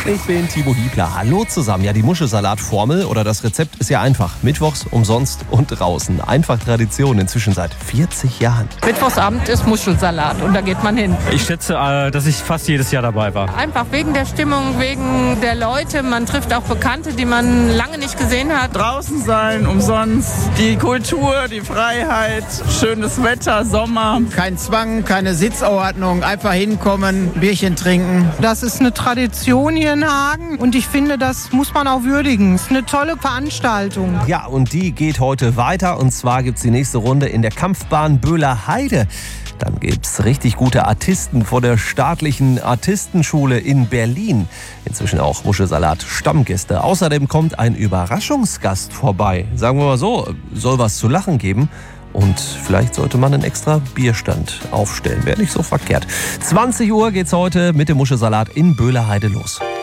Ich bin Timo Hiebler. Hallo zusammen. Ja, die Muschelsalat-Formel oder das Rezept ist ja einfach. Mittwochs umsonst und draußen. Einfach Tradition inzwischen seit 40 Jahren. Mittwochsabend ist Muschelsalat und da geht man hin. Ich schätze, dass ich fast jedes Jahr dabei war. Einfach wegen der Stimmung, wegen der Leute. Man trifft auch Bekannte, die man lange nicht gesehen hat. Draußen sein, umsonst. Die Kultur, die Freiheit, schönes Wetter, Sommer. Kein Zwang, keine Sitzordnung, einfach hinkommen, Bierchen trinken. Das ist eine Tradition hier in Hagen und ich finde, das muss man auch würdigen. Es ist eine tolle Veranstaltung. Ja, und die geht heute weiter. Und zwar gibt's die nächste Runde in der Kampfbahn Böhler Heide. Dann gibt's richtig gute Artisten vor der staatlichen Artistenschule in Berlin. Inzwischen auch Muschelsalat-Stammgäste. Außerdem kommt ein Überraschungsgast vorbei. Sagen wir mal so, soll was zu lachen geben. Und vielleicht sollte man einen extra Bierstand aufstellen. Wäre nicht so verkehrt. 20 Uhr geht's heute mit dem Muschelsalat in Böhler Heide los.